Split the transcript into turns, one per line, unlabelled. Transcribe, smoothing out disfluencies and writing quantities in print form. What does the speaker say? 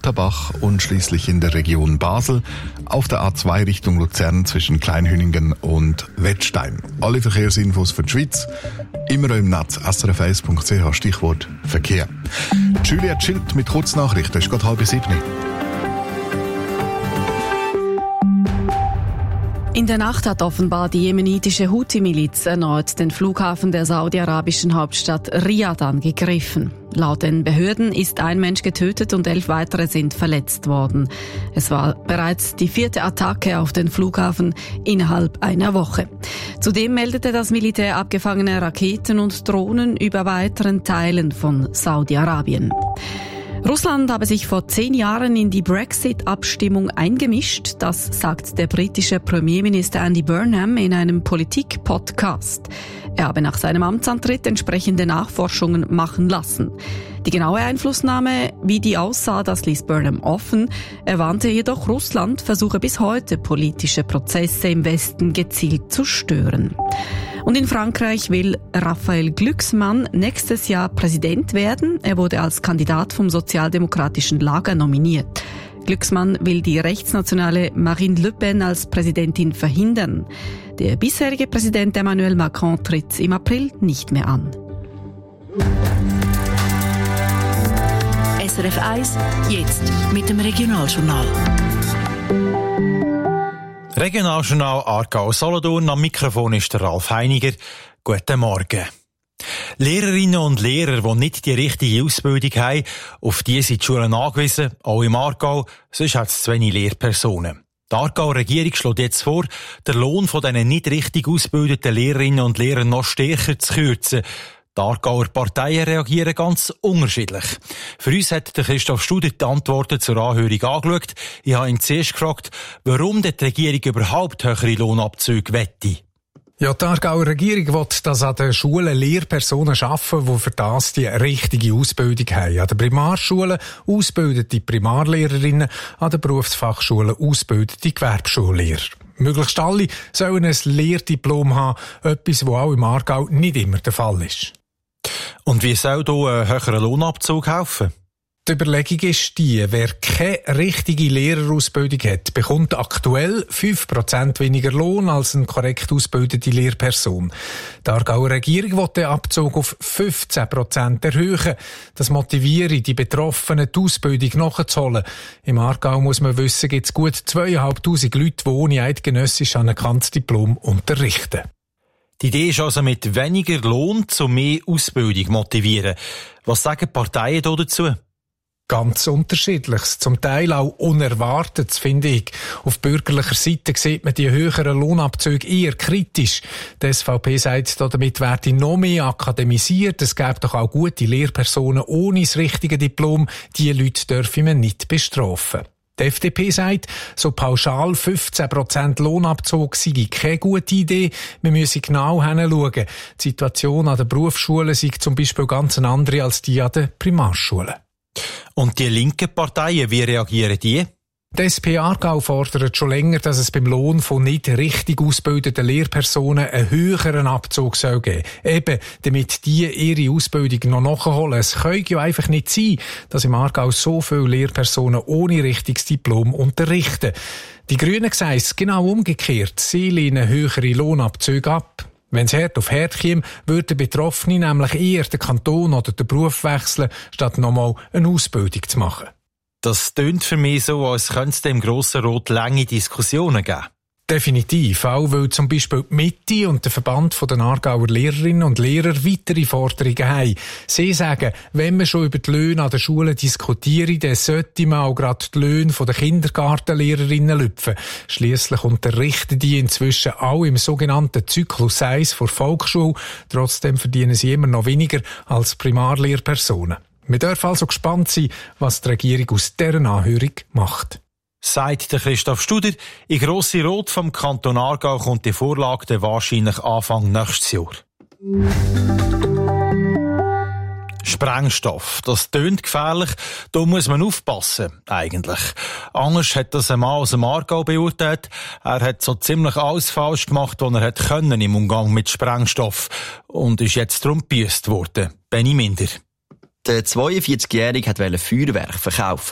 Lauterbach und schließlich in der Region Basel, auf der A2 Richtung Luzern zwischen Kleinhüningen und Wettstein. Alle Verkehrsinfos für die Schweiz immer im Netz srf1.ch, Stichwort Verkehr. Julia Schild mit Kurznachrichten, es ist gerade 6:30.
In der Nacht hat offenbar die jemenitische Houthi-Miliz erneut den Flughafen der saudi-arabischen Hauptstadt Riyadh angegriffen. Laut den Behörden ist ein Mensch getötet und 11 weitere sind verletzt worden. Es war bereits die 4. Attacke auf den Flughafen innerhalb einer Woche. Zudem meldete das Militär abgefangene Raketen und Drohnen über weiteren Teilen von Saudi-Arabien. Russland habe sich vor 10 Jahren in die Brexit-Abstimmung eingemischt, das sagt der britische Premierminister Andy Burnham in einem Politik-Podcast. Er habe nach seinem Amtsantritt entsprechende Nachforschungen machen lassen. Die genaue Einflussnahme, wie die aussah, das ließ Burnham offen. Er warnte jedoch, Russland versuche bis heute politische Prozesse im Westen gezielt zu stören. Und in Frankreich will Raphael Glucksmann nächstes Jahr Präsident werden. Er wurde als Kandidat vom sozialdemokratischen Lager nominiert. Glucksmann will die rechtsnationale Marine Le Pen als Präsidentin verhindern. Der bisherige Präsident Emmanuel Macron tritt im April nicht mehr an.
SRF 1, jetzt mit dem Regionaljournal.
Regionaljournal Aargau-Solothurn, am Mikrofon ist der Ralf Heiniger. Guten Morgen. Lehrerinnen und Lehrer, die nicht die richtige Ausbildung haben, auf die sind die Schulen angewiesen, auch im Aargau, sonst hat es zu wenig Lehrpersonen. Die Aargau-Regierung schlägt jetzt vor, den Lohn von diesen nicht richtig ausgebildeten Lehrerinnen und Lehrern noch stärker zu kürzen. Die Aargauer Parteien reagieren ganz unterschiedlich. Für uns hat der Christoph Studer die Antworten zur Anhörung angeschaut. Ich habe ihn zuerst gefragt, warum die Regierung überhaupt höhere Lohnabzüge wette.
Ja, die Aargauer Regierung will, dass an den Schulen Lehrpersonen arbeiten, die für das die richtige Ausbildung haben. An den Primarschulen ausgebildete Primarlehrerinnen, an den Berufsfachschulen ausgebildete Gewerbeschullehrer. Möglichst alle sollen ein Lehrdiplom haben, etwas, das auch im Aargau nicht immer der Fall ist.
Und wie soll hier ein höherer Lohnabzug helfen?
Die Überlegung ist die, wer keine richtige Lehrerausbildung hat, bekommt aktuell 5% weniger Lohn als eine korrekt ausgebildete Lehrperson. Die Aargauer Regierung will den Abzug auf 15% erhöhen. Das motiviere die Betroffenen, die Ausbildung nachzuholen. Im Aargau, muss man wissen, gibt es gut 2500 Leute, die ohne eidgenössisch anerkanntes Diplom unterrichten.
Die Idee ist also, mit weniger Lohn zu mehr Ausbildung motivieren. Was sagen die Parteien dazu?
Ganz Unterschiedliches, zum Teil auch Unerwartetes, finde ich. Auf bürgerlicher Seite sieht man die höheren Lohnabzüge eher kritisch. Die SVP sagt, damit werde noch mehr akademisiert. Es gäbe doch auch gute Lehrpersonen ohne das richtige Diplom. Die Leute dürfen man nicht bestrafen. Die FDP sagt, so pauschal 15% Lohnabzug sei keine gute Idee. Wir müssen genau hinschauen. Die Situation an den Berufsschulen sei zum Beispiel ganz eine andere als die an den Primarschulen.
Und die linken Parteien, wie reagieren die?
Die SP Aargau fordert schon länger, dass es beim Lohn von nicht richtig ausgebildeten Lehrpersonen einen höheren Abzug soll geben. Eben, damit die ihre Ausbildung noch nachholen. Es kann ja einfach nicht sein, dass im Aargau so viele Lehrpersonen ohne richtiges Diplom unterrichten. Die Grünen sagen es genau umgekehrt. Sie lehnen höhere Lohnabzüge ab. Wenn es Herd auf Herd käme, würden Betroffene nämlich eher den Kanton oder den Beruf wechseln, statt nochmal eine Ausbildung zu machen.
Das tönt für mich so, als könnte es dem Grossen Rot lange Diskussionen geben.
Definitiv, auch weil zum Beispiel die Mitte und der Verband der Aargauer Lehrerinnen und Lehrer weitere Forderungen haben. Sie sagen, wenn wir schon über die Löhne an den Schulen diskutieren, dann sollte man auch gerade die Löhne der Kindergartenlehrerinnen lüpfen. Schliesslich unterrichten die inzwischen auch im sogenannten Zyklus 1 der Volksschule. Trotzdem verdienen sie immer noch weniger als Primarlehrpersonen. Wir dürfen also gespannt sein, was die Regierung aus dieser Anhörung macht.
Sagt der Christoph Studer, in Grosse Rot vom Kanton Aargau kommt die Vorlage dann wahrscheinlich Anfang nächstes Jahr. Sprengstoff, das tönt gefährlich, da muss man aufpassen, eigentlich. Anders hat das ein Mann aus dem Aargau beurteilt. Er hat so ziemlich alles falsch gemacht, was er hätte können im Umgang mit Sprengstoff und ist jetzt darum gebüsst worden. Benny Minder.
Der 42-Jährige wollte Feuerwerk verkaufen.